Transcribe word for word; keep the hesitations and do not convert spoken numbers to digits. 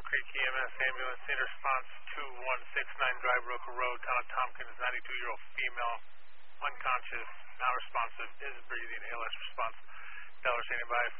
Creek E M S ambulance, need response two one six nine Dry Brook Road, Town of Tompkins, ninety-two-year-old female, unconscious, not responsive, is breathing, A L S response. Dollar standing by